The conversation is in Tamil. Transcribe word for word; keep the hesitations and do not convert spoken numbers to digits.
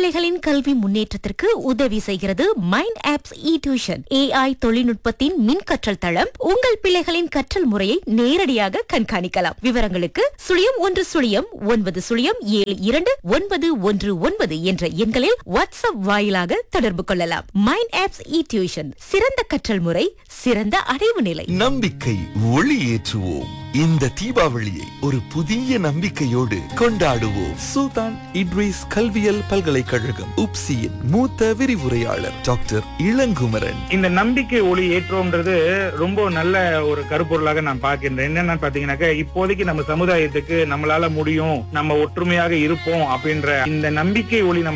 பிள்ளைகளின் கல்வி முன்னேற்றத்திற்கு உதவி செய்கிறது மைண்ட் ஆப்ஸ் இ டியூஷன். ஏஐ தொழில்நுட்பத்தின் மின் கற்றல் தளம். உங்கள் பிள்ளைகளின் கற்றல் முறையை நேரடியாக கண்காணிக்கலாம். விவரங்களுக்கு சுழியம் ஒன்று சுழியம் ஒன்பது சுழியம் ஏழு இரண்டு ஒன்பது ஒன்று ஒன்பது என்ற எண்களில் வாட்ஸ்அப் வாயிலாக தொடர்பு கொள்ளலாம். மைண்ட் ஆப்ஸ் இ டியூஷன், சிறந்த கற்றல் முறை, சிறந்த அடைவு நிலை. நம்பிக்கை ஒளியேற்றுவோம். இந்த தீபாவளியை ஒரு புதிய நம்பிக்கையோடு கொண்டாடுவோம். சுல்தான் இட்ரிஸ் கல்வியல் பல்கலைக்கழகம் உப்சியின் மூத்த விரிவுரையாளர் டாக்டர் இளங்குமரன். இந்த நம்பிக்கை ஒளி ஏற்றோம்ன்றது ரொம்ப நல்ல ஒரு கருப்பொருளாக நான் பார்க்கின்றேன். என்னன்னு பாத்தீங்கன்னாக்க, இப்போதைக்கு நம்ம சமுதாயத்துக்கு நம்மளால முடியும், நம்ம ஒற்றுமையாக இருப்போம் அப்படின்ற இந்த நம்பிக்கை ஒளி நம்ம